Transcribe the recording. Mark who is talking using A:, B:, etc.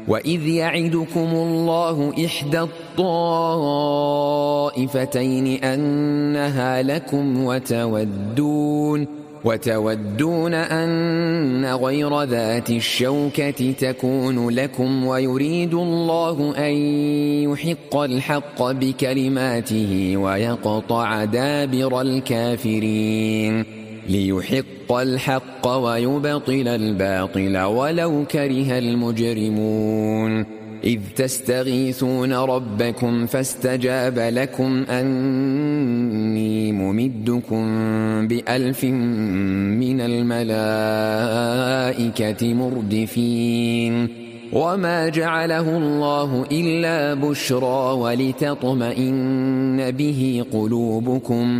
A: وإذ يعدكم الله إحدى الطائفتين أنها لكم وتودون أن غير ذات الشوكة تكون لكم يريد الله أن يحق الحق بكلماته ويقطع دابر الكافرين ليحق الحق ويبطل الباطل ولو كره المجرمون إذ تستغيثون ربكم فاستجاب لكم أني ممدكم ب1000 من الملائكة مردفين وما جعله الله إلا بشرى ولتطمئن به قلوبكم